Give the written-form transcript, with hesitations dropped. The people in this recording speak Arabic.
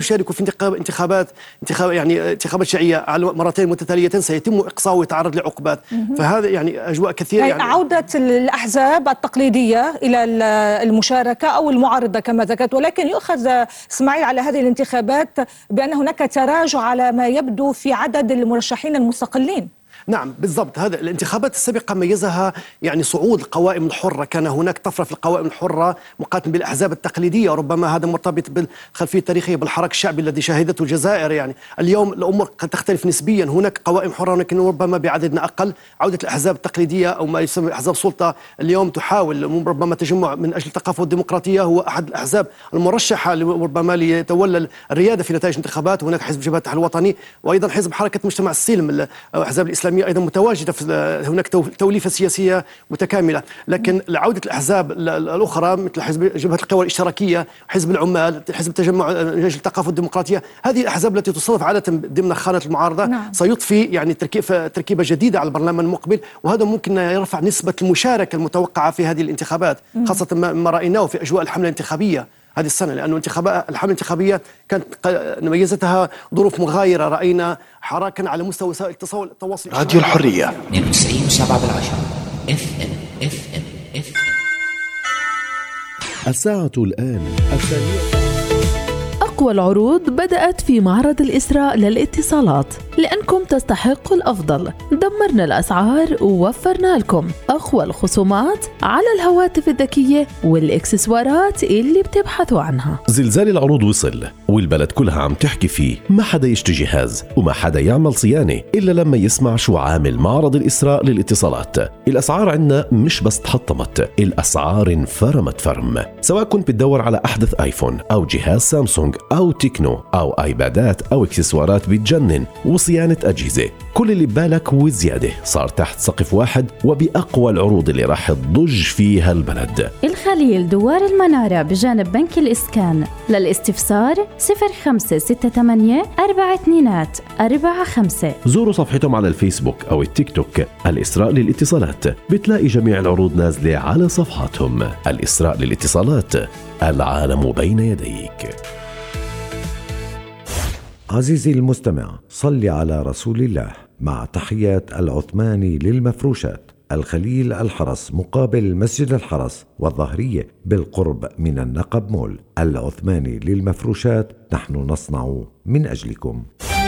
يشارك في انتخابات يعني انتخابات شرعية على مرتين متتاليتين سيتم إقصاؤه ويتعرض لعقوبات. فهذا يعني أجواء كثيرة. يعني عودة الأحزاب التقليدية إلى المشاركة أو المعارضة كما ذكرت، ولكن يؤخذ إسماعيل على هذه الانتخابات بأن هناك تراجع على ما يبدو في عدد المرشحين المستقلين. نعم بالضبط. هذا الانتخابات السابقة ميزها يعني صعود القوائم الحرة، كان هناك طفرة في القوائم الحرة مقارنة بالأحزاب التقليدية، وربما هذا مرتبط بالخلفية التاريخية بالحراك الشعبي الذي شهدته الجزائر. يعني اليوم الأمور قد تختلف نسبيا، هناك قوائم حرة ولكن ربما بعدد أقل. عودة الأحزاب التقليدية أو ما يسمى أحزاب سلطة اليوم تحاول ربما تجمع من أجل الثقافة والديمقراطية، هو أحد الأحزاب المرشحة ربما ليتولى الريادة في نتائج الانتخابات. هناك حزب جبهة التحرير الوطني وأيضا حزب حركة مجتمع السلم أو الأحزاب الإسلامية أيضا متواجدة. هناك توليفة سياسية متكاملة. لكن عودة الأحزاب الأخرى مثل حزب جبهة القوى الاشتراكية، حزب العمال، حزب تجمع الثقافة والديمقراطية، هذه الأحزاب التي تصنف عادة ضمن خانة المعارضة. نعم. سيضفي يعني تركيبة جديدة على البرلمان المقبل، وهذا ممكن يرفع نسبة المشاركة المتوقعة في هذه الانتخابات، خاصة ما رأيناه في أجواء الحملة الانتخابية هذه السنة، لأن الحملة الانتخابية كانت ميزتها ظروف مغايرة. رأينا حراكا على مستوى وسائل التواصل. راديو الحرية 92.7 FM. الساعة الآن 2:00. أقوى العروض بدأت في معرض الإسراء للاتصالات، لأنكم تستحقوا الأفضل. دمرنا الأسعار ووفرنا لكم أقوى الخصومات على الهواتف الذكية والإكسسوارات اللي بتبحثوا عنها. زلزال العروض وصل والبلد كلها عم تحكي فيه، ما حدا يشتري جهاز وما حدا يعمل صيانة إلا لما يسمع شو عامل معرض الإسراء للاتصالات. الأسعار عندنا مش بس تحطمت، الأسعار انفرمت فرم. سواء كنت بتدور على أحدث آيفون أو جهاز سامسونج أو تكنو أو آيبادات أو إكسسوارات بتجنن وصيانة أجهزة، كل اللي ببالك وزيادة صار تحت سقف واحد وبأقوى العروض اللي راح تضج فيها البلد. الخليل دوار المنارة بجانب بنك الإسكان. للاستفسار 0568 4245. زوروا صفحتهم على الفيسبوك أو التيك توك الإسراء للاتصالات، بتلاقي جميع العروض نازلة على صفحاتهم. الإسراء للاتصالات، العالم بين يديك. عزيزي المستمع، صل على رسول الله. مع تحيات العثماني للمفروشات، الخليل الحرس مقابل مسجد الحرس والظهرية بالقرب من النقب مول. العثماني للمفروشات، نحن نصنع من أجلكم.